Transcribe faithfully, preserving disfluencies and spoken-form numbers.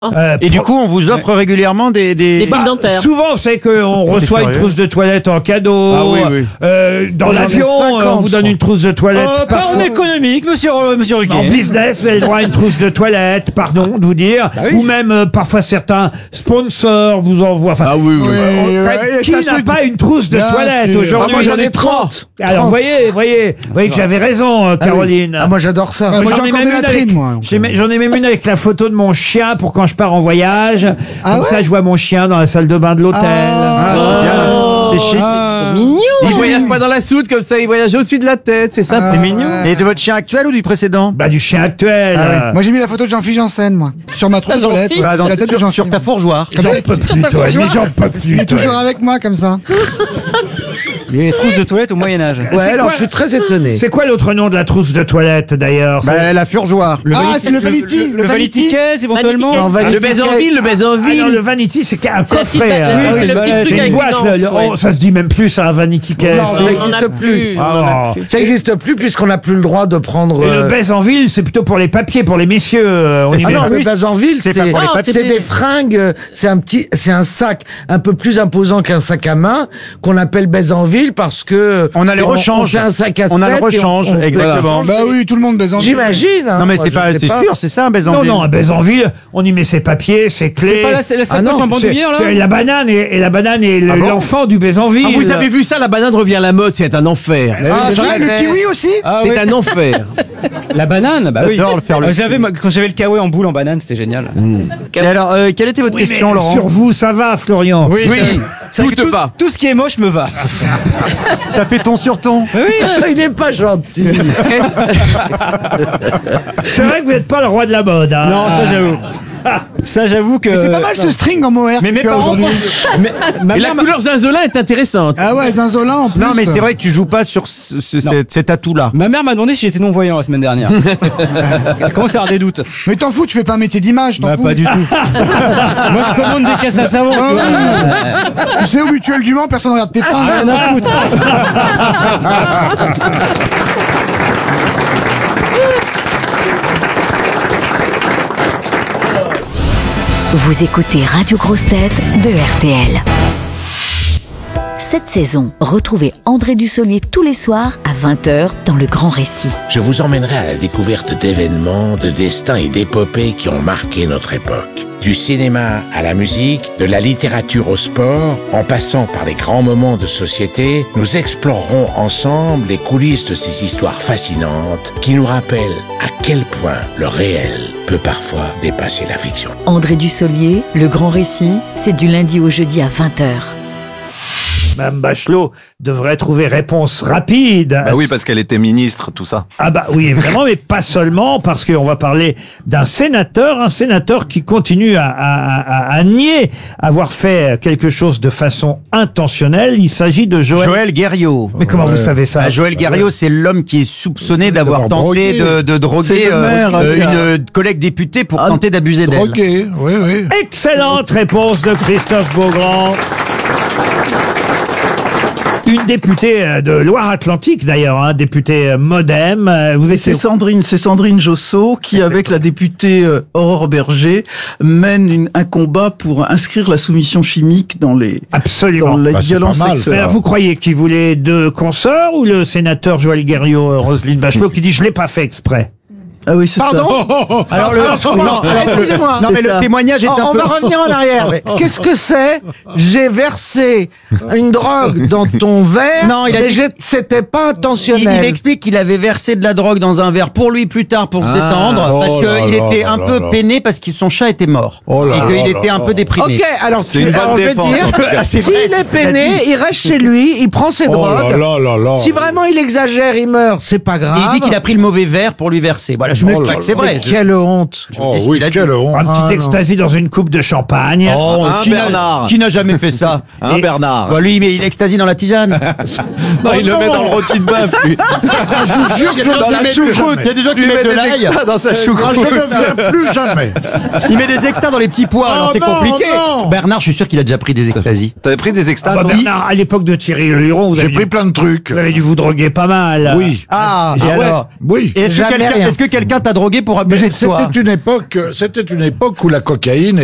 Euh, Et du coup, on vous offre régulièrement des... des... Des fils dentaires. Souvent, c'est qu'on reçoit une trousse de toilette en cadeau. Ah oui, oui. Euh, dans Moi, j'en ai l'avion, cinquante, euh, on vous je donne crois. une trousse de toilette. Euh, pas en parfois. économique, monsieur, euh, monsieur Ruquier. En business, vous avez le droit à une trousse de toilette, pardon de vous dire. Bah oui. Ou même, euh, parfois, certains sponsors vous envoient. Enfin, Ah oui, oui. Oui, euh, ouais, et qui ça n'a se- pas une trousse de Bien toilette sûr. aujourd'hui? Ah, moi, j'en ai trente. Alors, voyez, voyez, voyez que j'avais raison, euh, Caroline. Ah, moi j'adore ça. Moi, Moi j'en j'ai ai encore même des une latrines, avec- moi. j'ai même- J'en ai même une avec la photo de mon chien pour quand je pars en voyage. Ah Comme ouais ça, je vois mon chien dans la salle de bain de l'hôtel. Ah, c'est bien. C'est chic. Ah, Mignon. Il voyage pas dans la soute comme ça, il voyage au-dessus de la tête, c'est ça. Ah, c'est mignon. ouais. Et de votre chien actuel ou du précédent? Bah, du chien actuel. Ah ouais. euh. Moi j'ai mis la photo de Jean-Philippe Janssen, moi. Sur ma trousse de Jean-Philippe. toilette. Bah, dans- la tête de sur, Jean sur ta fourgeoire. J'en peux plus, toi. Mais j'en peux plus. Il est toi. toujours avec moi comme ça. Les trousses de toilette au Moyen-Âge. Ouais, alors, je suis très étonné. C'est quoi l'autre nom de la trousse de toilette, d'ailleurs? C'est- Bah, la fourgeoire. Ah, c'est le Vanity. Le, le Vanity Case, éventuellement. Vanity Case. Le baiser en ville, le baiser en Ah non, ville. le Vanity, c'est un C'est la petite coffret. ba- hein. la- oui, c'est c'est le le petit balai. truc C'est une avec boîte. une le- anse, le- ouais. oh, ça se dit même plus, ça, un Vanity Case. Non, On ça n'en existe a plus. Ah, on en a non. plus. Ça n'existe plus puisqu'on n'a plus le droit de prendre. Et euh, le baise en ville, c'est plutôt pour les papiers, pour les messieurs. euh, on y Ah met- non, le base en ville, C'est c'est pas pour les Ah, papiers. c'est des fringues, euh, c'est un petit, c'est un sac un peu plus imposant qu'un sac à main qu'on appelle baise en ville parce que On a les on- rechanges. On fait un sac à On a le sept et rechange, on- on- exactement. Bah oui, tout le monde baise en ville. J'imagine. hein. Non, mais Moi, c'est je pas, sais c'est sûr, c'est ça, un baise en Non, ville. non, un baise en ville, on y met ses papiers, ses clés. C'est pas la, la sacoche Ah non, en C'est- bandoulière, là c'est la banane et, et la banane est le- Ah bon l'enfant du baise en ville. Ah, vous avez vu ça, la banane revient à la mode, c'est un enfer. Ah, Déjà, je le rêverais. kiwi aussi. Ah, C'est oui. un enfer. La banane, bah oui. J'adore le faire le Euh, j'avais, moi, quand j'avais le kawaii en boule en banane, c'était génial. Et alors, euh, quelle était votre Oui, question, mais Laurent? sur vous, ça va, Florian. Oui, Oui, c'est vrai tout que te va. Tout ce qui est moche me va. Ça fait ton sur ton. Oui, oui. Il est pas gentil. C'est vrai que vous n'êtes pas le roi de la mode. Hein. Non, ça j'avoue. Ça j'avoue que. C'est pas mal ce string en mohair. Mais mes que tu as parents. aujourd'hui. Mais, ma Et la mère, couleur zinzolin est intéressante. Ah ouais, zinzolin en plus. Non, mais c'est vrai que tu joues pas sur ce, ce- Non. cet, cet atout-là. ma mère m'a demandé si j'étais non-voyant la semaine dernière. Elle commence à avoir des doutes. Mais t'en fous, tu fais pas un métier d'image, t'en Bah, fous. pas du tout. Moi je commande des caisses à savon. tu Ah vois. ouais. Tu sais, au mutuel du Mans, personne regarde tes fringues. Rien à foutre. Vous écoutez Radio Grosse Tête de R T L. Cette saison, retrouvez André Dussolier tous les soirs à vingt heures dans Le Grand Récit. Je vous emmènerai à la découverte d'événements, de destins et d'épopées qui ont marqué notre époque. Du cinéma à la musique, de la littérature au sport, en passant par les grands moments de société, nous explorerons ensemble les coulisses de ces histoires fascinantes qui nous rappellent à quel point le réel peut parfois dépasser la fiction. André Dussolier, Le Grand Récit, c'est du lundi au jeudi à vingt heures. Mme Bachelot devrait trouver réponse rapide. Bah oui, parce qu'elle était ministre, tout ça. Ah bah oui, vraiment, mais pas seulement, parce qu'on va parler d'un sénateur, un sénateur qui continue à, à, à, à nier avoir fait quelque chose de façon intentionnelle. Il s'agit de Joël. Joël Guerriot. Mais comment vous savez ça? Ah, Joël Guerriot, c'est l'homme qui est soupçonné d'avoir D'avoir tenté drogué. de, de C'est droguer le euh, maire, euh, euh, une collègue députée pour tenter d'abuser d'elle. Drogué, oui, oui. Excellente réponse de Christophe Beaugrand. Une députée euh, de Loire-Atlantique d'ailleurs, hein, députée euh, Modem. Euh, Vous C'est étiez Sandrine, c'est Sandrine Josso qui, avec la députée euh, Aurore Berger, mène une- un combat pour inscrire la soumission chimique dans les absolument. dans la Bah, c'est violence pas mal, sexuelle. Alors, vous croyez qu'il voulait deux consoeurs ou le sénateur Joël Guerriot, euh, Roselyne Bachelot, qui dit je l'ai pas fait exprès? Ah oui, c'est Pardon ça. Alors le, non, alors le- Excusez-moi. non, mais C'est le ça. témoignage est On, un on peu. va revenir en arrière. Qu'est-ce que c'est? J'ai versé une drogue dans ton verre, Non, il a mais dit- j'ai- c'était pas Il, intentionnel. il explique qu'il avait versé de la drogue dans un verre pour lui plus tard pour se détendre oh parce là qu'il là était là un là peu là. peiné parce que son chat était mort Oh là et là qu'il là était un là. peu déprimé. Ok, alors, C'est tu- une bonne alors je vais te défense, dire, en tout cas. C'est s'il vrai, est c'est ce qu'il a peiné, dit. il reste chez lui, il prend ses Oh drogues. là là là là. Si vraiment il exagère, il meurt, c'est pas grave. Et il dit qu'il a pris le mauvais verre pour lui verser. Voilà, je ne Oh dis là pas que c'est là. vrai. Mais Je- quelle honte. Oh Qu'est-ce oui, qu'il a dit quelle honte. Un petit non. ecstasy dans une coupe de champagne. Oh, Hein, qui n'a- Bernard Qui n'a jamais fait ça? Hein, Et- Bernard Bah, lui, mais il extasie dans la tisane. Non, il le met dans le rôti de bœuf, lui. Je vous jure, il y a des gens Dans qui la mettent- choucroute. il y a des gens qui Lui mettent met de des l'ail. extras dans sa choucroute. Je ne viens plus jamais. Il met des extas dans les petits pois, alors Oh c'est non, compliqué. non. Bernard, je suis sûr qu'il a déjà pris des extasies. T'avais pris des extras, Ah bah, toi Bernard, à l'époque de Thierry Luron, vous, avez dû- plein de trucs. vous avez dû vous droguer pas mal. Oui. Ah, et Ah ouais. alors Oui. Et Est-ce que Jamais quelqu'un rien. est-ce que quelqu'un quelqu'un t'a drogué pour abuser de toi. C'était une époque, c'était une époque où la cocaïne